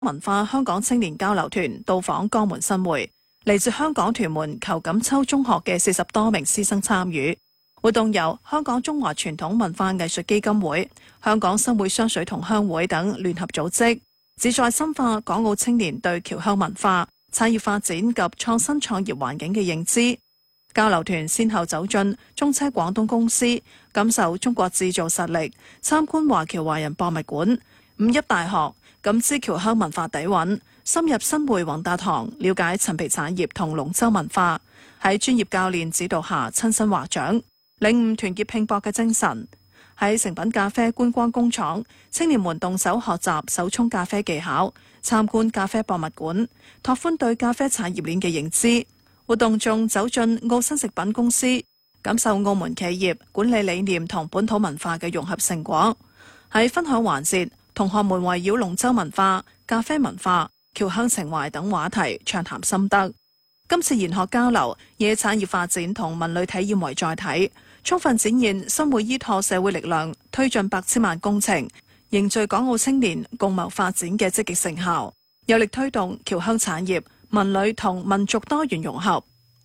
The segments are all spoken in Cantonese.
文化香港青年交流團到訪江門新會，嚟自香港屯門裘錦秋中學嘅40多名師生參與活動，由香港中華傳統文化藝術基金會、香港新會雙水同鄉會等聯合組織，旨在深化港澳青年對僑鄉文化、產業發展及創新創業環境嘅認知。交流團先後走進中車廣東公司，感受中國製造實力；參觀華僑華人博物館、五邑大學，感知僑鄉文化底蘊；深入新會宏達堂，了解陳皮產業同龍舟文化。喺專業教練指導下，親身劃槳，領悟團結拼搏嘅精神。喺誠品咖啡觀光工廠，青年們動手學習手沖咖啡技巧，參觀咖啡博物館，拓寬對咖啡產業鏈嘅認知。活動中走進澳新食品公司，感受澳門企業管理理念同本土文化嘅融合成果。喺分享環節，同學們圍繞龍舟文化、咖啡文化、僑鄉情懷等話題暢談心得。今次研學交流以產業發展同文旅體驗為載體，充分展現新會依託社會力量推進百千萬工程，凝聚港澳青年共謀發展嘅積極成效，有力推動僑鄉產業、文旅同民族多元融合。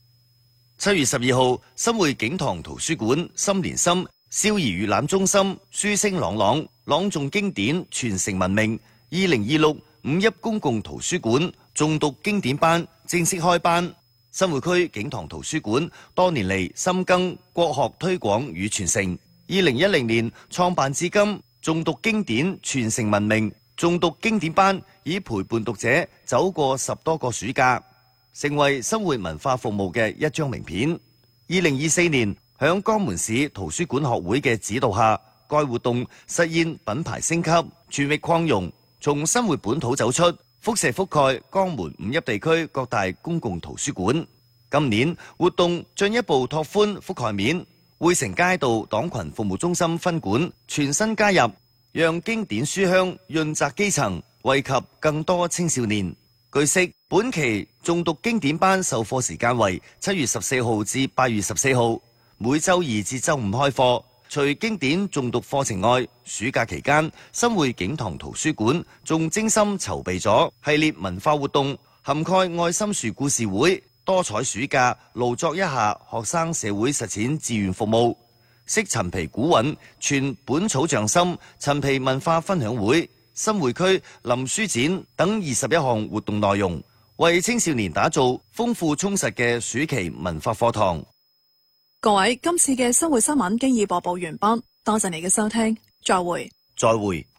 7月12號，新會景堂圖書館心連心少兒閱覽中心書聲朗朗，朗誦經典傳承文明。2026五邑公共圖書館誦讀經典班正式開班。新會區景堂圖書館多年嚟深耕國學推廣與傳承，2010年創辦至今，誦讀經典傳承文明。誦讀經典班已陪伴讀者走過10多個暑假，成為新會文化服務嘅一張名片。2024年響江門市圖書館學會嘅指導下，該活動實現品牌升級、全域擴容，從新會本土走出，輻射覆蓋江門五邑地區各大公共圖書館。今年活動進一步拓寬覆蓋面，匯成街道黨群服務中心分館全新加入，讓經典書香潤澤基層，惠及更多青少年。據悉，本期誦讀經典班授課時間為7月14號至8月14號，每周2至周5開課。除經典誦讀課程外，暑假期間，新會景堂圖書館仲精心籌備咗系列文化活動，涵蓋愛心樹故事會、多彩暑假勞作一下學生社會實踐志願服務、識陳皮古韻傳本草匠心陳皮文化分享會、新會區林書展等21項活動內容，為青少年打造豐富充實嘅暑期文化課堂。 各位，今次嘅新會新聞經已播報完畢，多謝你嘅收聽，再會。 再會。